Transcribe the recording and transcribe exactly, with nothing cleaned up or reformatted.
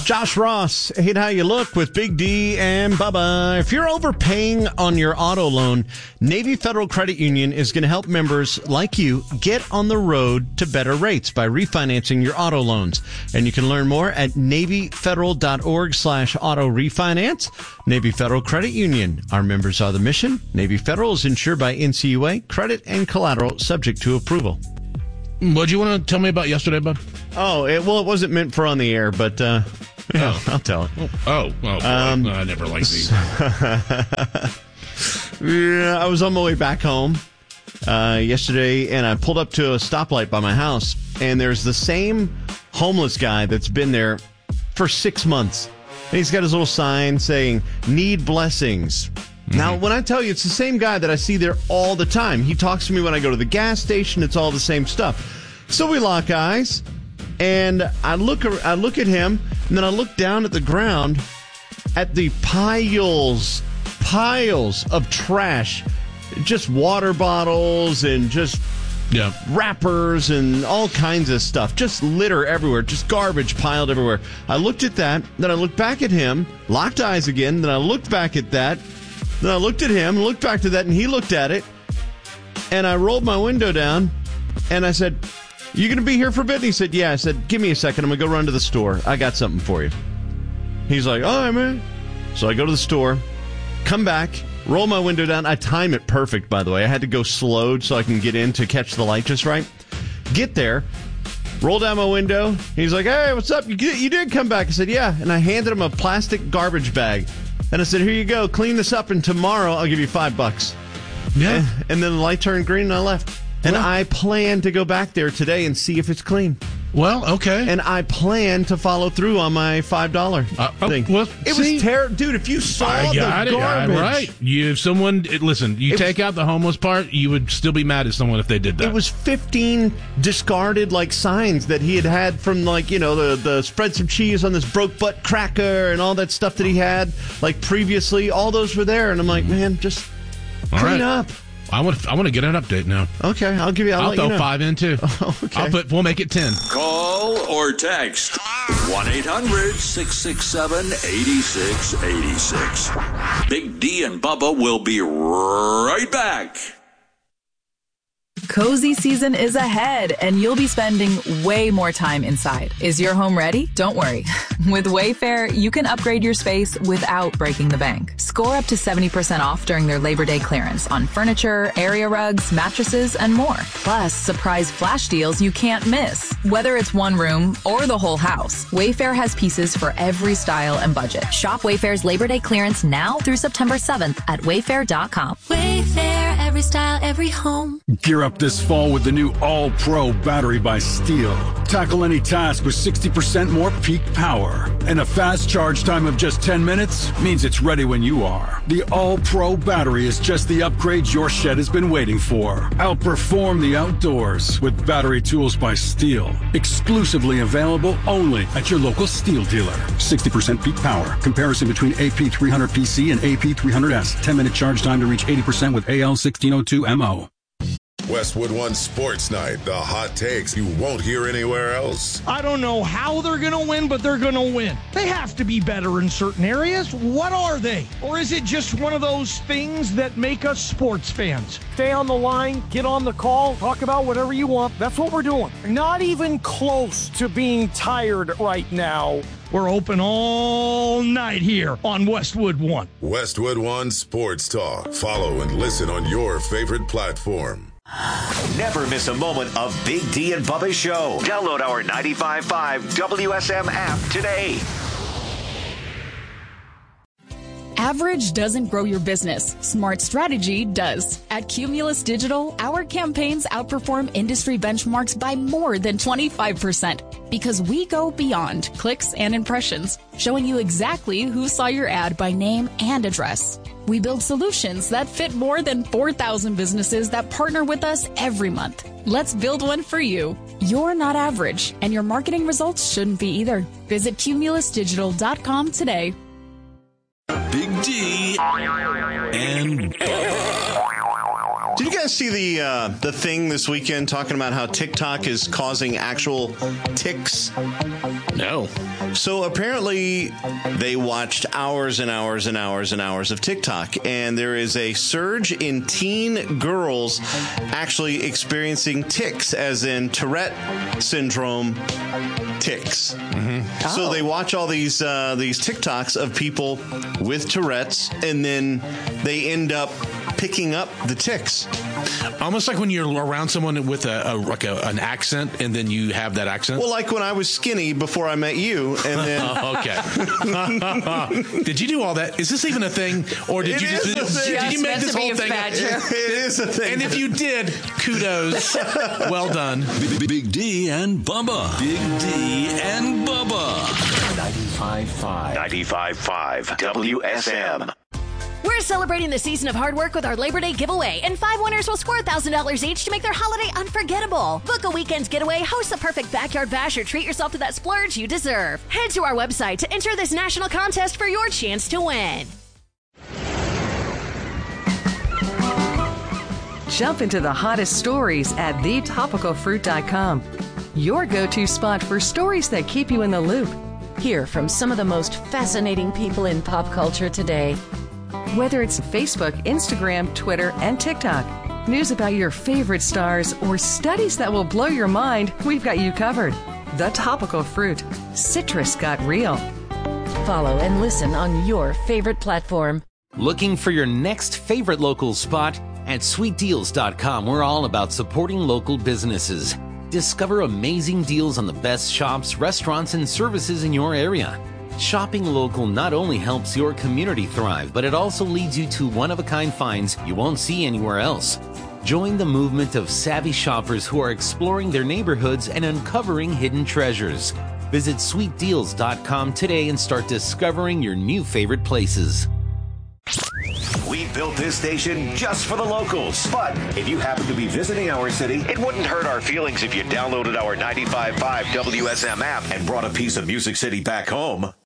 Josh Ross, hate how you look with Big D and Bubba. If you're overpaying on your auto loan, Navy Federal Credit Union is going to help members like you get on the road to better rates by refinancing your auto loans. And you can learn more at NavyFederal.org slash auto refinance. Navy Federal Credit Union. Our members are the mission. Navy Federal is insured by N C U A. Credit and collateral subject to approval. What do you want to tell me about yesterday, bud? Oh, it, well, it wasn't meant for on the air, but uh, yeah, oh. I'll tell it. Oh, oh, boy. Um, no, I never liked these. Yeah, I was on my way back home uh, yesterday, and I pulled up to a stoplight by my house, and there's the same homeless guy that's been there for six months. And he's got his little sign saying, "Need blessings." Mm-hmm. Now, when I tell you, it's the same guy that I see there all the time. He talks to me when I go to the gas station. It's all the same stuff. So we lock eyes, and I look I look at him, and then I look down at the ground at the piles, piles of trash, just water bottles and just yeah. wrappers and all kinds of stuff, just litter everywhere, just garbage piled everywhere. I looked at that, then I looked back at him, locked eyes again, then I looked back at that, then I looked at him, looked back to that, and he looked at it, and I rolled my window down, and I said, "You going to be here for a bit?" And he said, "Yeah." I said, "Give me a second. I'm going to go run to the store. I got something for you." He's like, "All right, man." So I go to the store, come back, roll my window down. I time it perfect, by the way. I had to go slowed so I can get in to catch the light just right. Get there, roll down my window. He's like, "Hey, what's up? You, you did come back." I said, "Yeah." And I handed him a plastic garbage bag. And I said, "Here you go. Clean this up, and tomorrow I'll give you five bucks." Yeah. And, and then the light turned green, and I left. And well, I plan to go back there today and see if it's clean. Well, okay. And I plan to follow through on my five dollars uh, thing. Oh, well, it see, was terrible. Dude, if you saw I got the it. garbage. I'm right. You, if someone, it, listen, you it take was, out the homeless part, you would still be mad at someone if they did that. It was fifteen discarded, like, signs that he had had from, like, you know, the, the spread some cheese on this broke butt cracker and all that stuff that he had, like, previously. All those were there. And I'm like, man, just all clean right. up. I want. To, I want to get an update now. Okay, I'll give you. I'll, I'll let throw you know. five in too. Oh, okay. I'll put. We'll make it ten. Call or text one eight hundred six six seven eight six eight six. Big D and Bubba will be right back. Cozy season is ahead, and you'll be spending way more time inside. Is your home ready? Don't worry. With Wayfair, you can upgrade your space without breaking the bank. Score up to seventy percent off during their Labor Day clearance on furniture, area rugs, mattresses, and more. Plus, surprise flash deals you can't miss. Whether it's one room or the whole house, Wayfair has pieces for every style and budget. Shop Wayfair's Labor Day clearance now through September seventh at wayfair dot com. Wayfair, every style, every home. Gear up this fall with the new All-Pro battery by Steel. Tackle any task with sixty percent more peak power. And a fast charge time of just ten minutes means it's ready when you are. The All-Pro battery is just the upgrade your shed has been waiting for. Outperform the outdoors with battery tools by Steel. Exclusively available only at your local Steel dealer. sixty percent peak power. Comparison between A P three hundred P C and A P three hundred S. ten minute charge time to reach eighty percent with A L sixteen oh two M O. Westwood One Sports Night, the hot takes you won't hear anywhere else. I don't know how they're going to win, but they're going to win. They have to be better in certain areas. What are they? Or is it just one of those things that make us sports fans? Stay on the line, get on the call, talk about whatever you want. That's what we're doing. Not even close to being tired right now. We're open all night here on Westwood One. Westwood One Sports Talk. Follow and listen on your favorite platform. Never miss a moment of Big D and Bubba's show. Download our ninety-five point five W S M app today. Average doesn't grow your business. Smart strategy does. At Cumulus Digital, our campaigns outperform industry benchmarks by more than twenty-five percent because we go beyond clicks and impressions, showing you exactly who saw your ad by name and address. We build solutions that fit more than four thousand businesses that partner with us every month. Let's build one for you. You're not average, and your marketing results shouldn't be either. Visit cumulus digital dot com today. Big D and Bubba. Did you guys see the uh, the thing this weekend talking about how TikTok is causing actual ticks? No. So apparently they watched hours and hours and hours and hours of TikTok, and there is a surge in teen girls actually experiencing tics, as in Tourette syndrome tics. Mm-hmm. So Oh. they watch all these uh, these TikToks of people with Tourette's, and then they end up picking up the tics. Almost like when you're around someone with a, a like a, an accent, and then you have that accent. Well, like when I was skinny before I met you, and then okay. Did you do all that? Is this even a thing, or did It you just, is a thing. did you make Just this meant whole to be thing? a fat joke. It is a thing. And if you did, kudos. Well done. Big, Big D and Bubba. Big D and Bubba. ninety-five point five. ninety-five point five W S M. We're celebrating the season of hard work with our Labor Day giveaway, and five winners will score one thousand dollars each to make their holiday unforgettable. Book a weekend's getaway, host the perfect backyard bash, or treat yourself to that splurge you deserve. Head to our website to enter this national contest for your chance to win. Jump into the hottest stories at the topical fruit dot com. Your go-to spot for stories that keep you in the loop. Hear from some of the most fascinating people in pop culture today. Whether it's Facebook, Instagram, Twitter, and TikTok, news about your favorite stars, or studies that will blow your mind, we've got you covered. The Topical Fruit. Citrus got real. Follow and listen on your favorite platform. Looking for your next favorite local spot? At sweet deals dot com, we're all about supporting local businesses. Discover amazing deals on the best shops, restaurants, and services in your area. Shopping local not only helps your community thrive, but it also leads you to one-of-a-kind finds you won't see anywhere else. Join the movement of savvy shoppers who are exploring their neighborhoods and uncovering hidden treasures. Visit sweet deals dot com today and start discovering your new favorite places. We built this station just for the locals. But if you happen to be visiting our city, it wouldn't hurt our feelings if you downloaded our ninety-five point five W S M app and brought a piece of Music City back home.